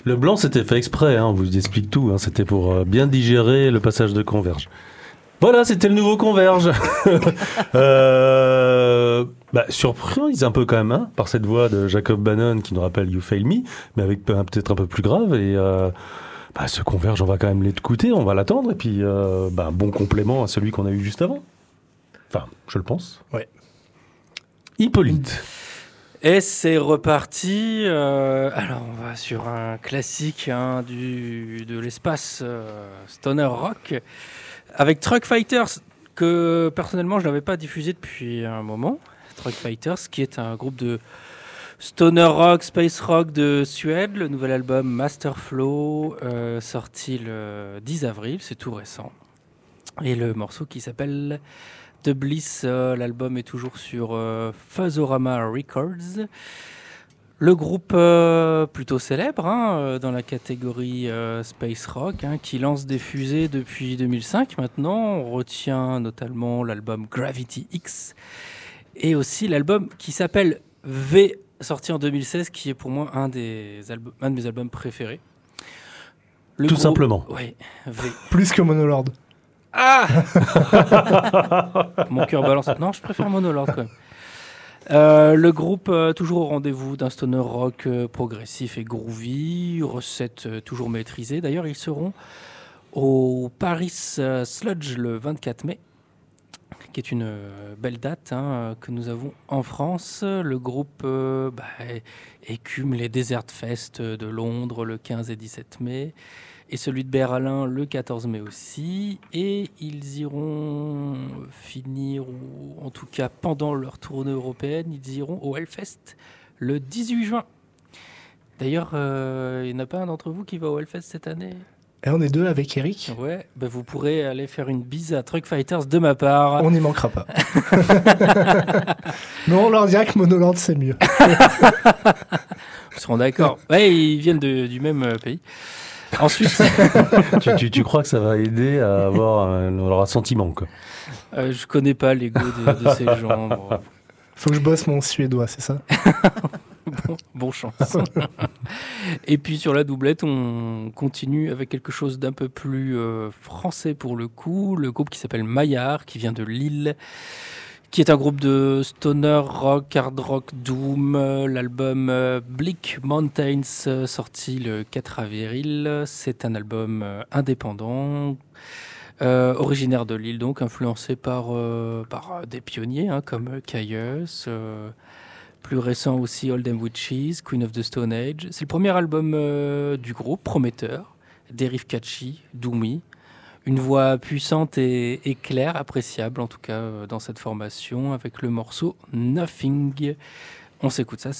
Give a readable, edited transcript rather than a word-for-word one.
Le blanc, c'était fait exprès, on vous explique tout. C'était pour bien digérer le passage de Converge. Voilà, c'était le nouveau Converge. Surprise un peu quand même, par cette voix de Jacob Bannon qui nous rappelle You Fail Me, mais avec peut-être un peu plus grave. Et ce Converge, on va quand même l'écouter, on va l'attendre. Et puis, bon complément à celui qu'on a eu juste avant. Enfin, je le pense. Ouais. Hippolyte. Et c'est reparti. Alors, on va sur un classique de l'espace stoner rock avec Truck Fighters, que personnellement je n'avais pas diffusé depuis un moment. Truck Fighters, qui est un groupe de stoner rock, space rock de Suède. Le nouvel album Master Flow, sorti le 10 avril, c'est tout récent. Et le morceau qui s'appelle The Bliss, l'album est toujours sur Fuzzorama Records. Le groupe plutôt célèbre dans la catégorie space rock, qui lance des fusées depuis 2005 maintenant. On retient notamment l'album Gravity X et aussi l'album qui s'appelle V, sorti en 2016, qui est pour moi un de mes albums préférés. Tout simplement. Oui, V. Plus que Monolord. Ah Mon cœur balance. Non, je préfère Monolord quand même. Le groupe toujours au rendez-vous d'un stoner rock progressif et groovy, recette toujours maîtrisée. D'ailleurs, ils seront au Paris Sludge le 24 mai, qui est une belle date que nous avons en France. Le groupe écume les Desert Fest de Londres le 15 et 17 mai. Et celui de Berlin le 14 mai aussi. Et ils iront finir, ou en tout cas pendant leur tournée européenne, ils iront au Hellfest le 18 juin. D'ailleurs, il n'y en a pas un d'entre vous qui va au Hellfest cette année ? Et on est deux avec Eric. Ouais, vous pourrez aller faire une bise à Truck Fighters de ma part. On n'y manquera pas. Mais on leur dira que Monolord c'est mieux. Ils seront d'accord. Ouais, ils viennent du même pays. Ensuite, tu crois que ça va aider à avoir leur sentiment, quoi. Je connais pas l'ego de ces gens. Bon. Faut que je bosse mon suédois, c'est ça? Bon chance. Et puis sur la doublette, on continue avec quelque chose d'un peu plus français pour le coup. Le groupe qui s'appelle Maillard, qui vient de Lille, qui est un groupe de stoner rock, hard rock, doom. L'album Bleak Mountains, sorti le 4 avril. C'est un album indépendant, originaire de Lille, donc influencé par des pionniers comme Caius. Plus récent aussi, Old Witches, Queen of the Stone Age. C'est le premier album du groupe, prometteur, des riffs catchy, doomy. Une voix puissante et claire, appréciable en tout cas dans cette formation, avec le morceau Nothing. On s'écoute ça.